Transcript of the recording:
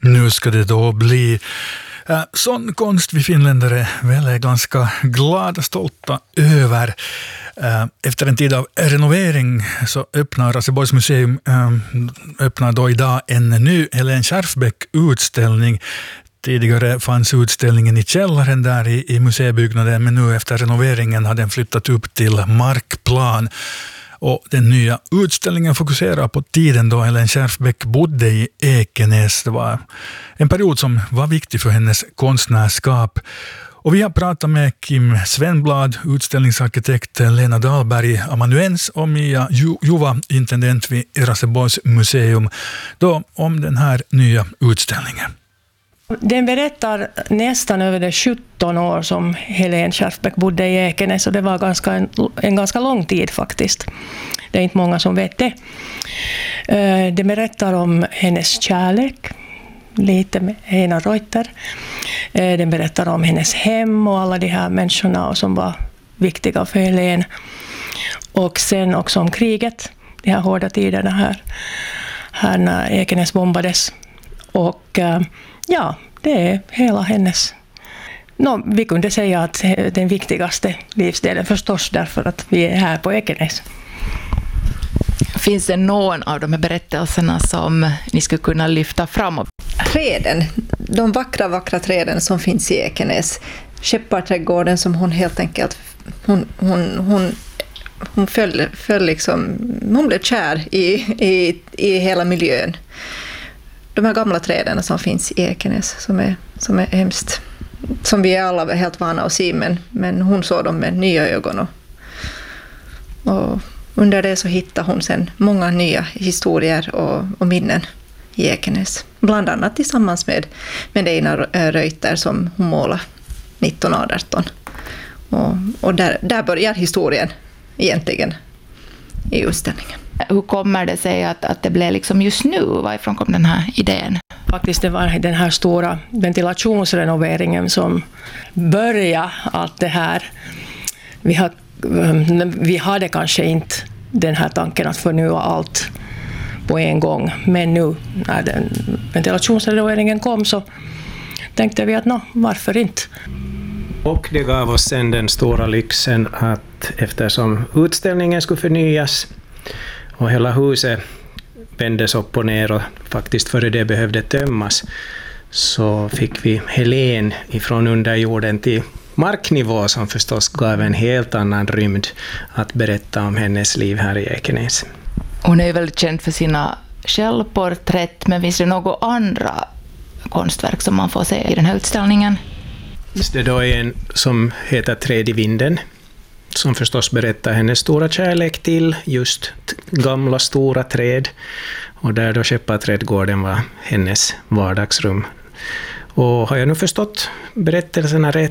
Nu ska det då bli sån konst vi finländare väl är ganska glada och stolta över. Efter en tid av renovering så öppnar Raseborgs museum öppnar då idag en ny Helene Skärfbäck-utställning. Tidigare fanns utställningen i källaren där i museibyggnaden, men nu efter renoveringen har den flyttat upp till markplan. Och den nya utställningen fokuserar på tiden då Helene Skärfbäck bodde i Ekenäs. Det var en period som var viktig för hennes konstnärskap. Och vi har pratat med Kim Svenblad, utställningsarkitekt Lena Dahlberg, amanuens och Mia Juva, intendent vid Raseborgs museum, då om den här nya utställningen. Den berättar nästan över de 17 år som Helene Skärfbäck bodde i Ekenäs, och det var en ganska lång tid faktiskt. Det är inte många som vet det. Det berättar om hennes kärlek, lite med Einar Reuter. Den berättar om hennes hem och alla de här människorna som var viktiga för Helene. Och sen också om kriget, de här hårda tiderna här när Ekenäs bombades. Och ja, det är hela hennes... vi kunde säga att den viktigaste livsdelen förstås därför att vi är här på Ekenäs. Finns det någon av de här berättelserna som ni skulle kunna lyfta fram? Träden, de vackra träden som finns i Ekenäs. Skepparträdgården som hon helt enkelt... Hon föll liksom... Hon blev kär i hela miljön. De här gamla träden som finns i Ekenäs som är hemskt, som vi är alla helt vana att se, men hon såg dem med nya ögon och under det så hittade hon sen många nya historier och minnen i Ekenäs, bland annat tillsammans med Einar Reuter som hon målade 1918 och där börjar historien egentligen i utställningen. Hur kommer det sig att det blev liksom just nu? Varifrån kom den här idén? Faktiskt det var den här stora ventilationsrenoveringen som började allt det här. Vi hade kanske inte den här tanken att förnya allt på en gång. Men nu när den ventilationsrenoveringen kom så tänkte vi att varför inte? Och det gav oss sen den stora lyxen att eftersom utställningen skulle förnyas och hela huset vändes upp och ner och faktiskt före det behövde tömmas, så fick vi Helene ifrån underjorden till marknivå som förstås gav en helt annan rymd att berätta om hennes liv här i Ekenäs. Hon är ju väldigt känd för sina självporträtt, men finns det några andra konstverk som man får se i den här utställningen? Det är då en som heter Träd i vinden, som förstås berättar hennes stora kärlek till just gamla stora träd, och där då Skepparträdgården var hennes vardagsrum. Och har jag nu förstått berättelserna rätt